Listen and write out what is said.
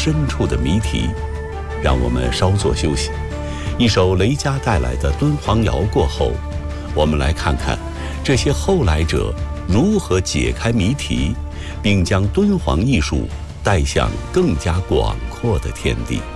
深处的谜题。让我们稍作休息，一首雷佳带来的敦煌谣过后，我们来看看这些后来者如何解开谜题，并将敦煌艺术带向更加广阔的天地。